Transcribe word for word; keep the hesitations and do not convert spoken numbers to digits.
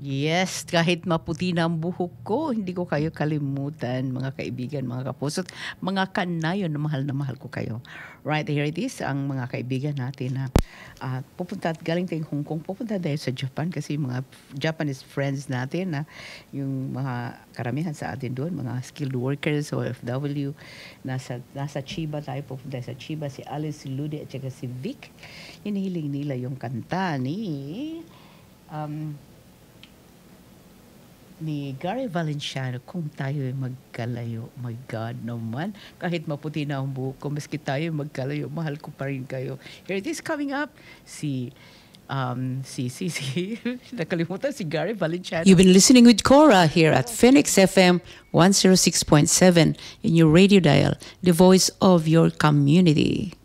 Yes, kahit maputi na ang buhok ko, hindi ko kayo kalimutan, mga kaibigan, mga kapusot, mga kanayon na mahal na mahal ko kayo. Right, here it is, ang mga kaibigan natin na uh, pupunta at galing tayong Hong Kong, pupunta tayo sa Japan kasi mga Japanese friends natin na yung mga karamihan sa atin doon, mga skilled workers o O F W, nasa, nasa Chiba tayo, pupunta sa Chiba, si Alice, si Ludi at saka si Vic. Hinihiling nila yung kanta ni... Um, ni Gary Valenciano, kung tayo ay magkalayo. My God naman, kahit maputi na ang buhok ko, maski tayo magkalayo, mahal ko pa rin kayo. Here it is coming up, si, um, si, si, si, nakalimutan, si Gary Valenciano. You've been listening with Cora here at Phoenix F M one oh six point seven in your radio dial, the voice of your community.